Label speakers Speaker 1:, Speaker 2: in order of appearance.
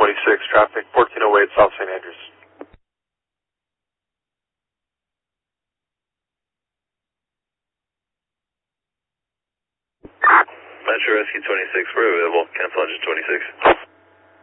Speaker 1: 26, traffic 1408 South St. Andrews.
Speaker 2: Metro Rescue 26, we're available. Cancel engine 26.